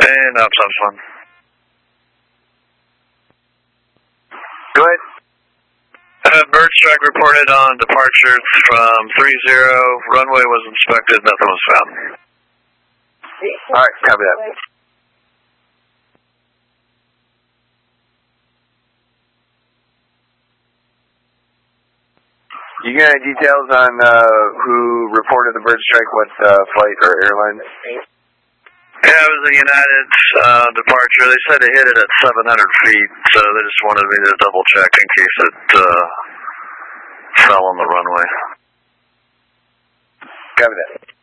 And ops on. Go ahead. Bird strike reported on departure from 30. Runway was inspected. Nothing was found. All right, copy that. You got any details on who reported the bird strike? What flight or airline? Yeah, it was a United departure. They said they hit it at 700 feet, so they just wanted me to double check in case it fell on the runway. Copy that.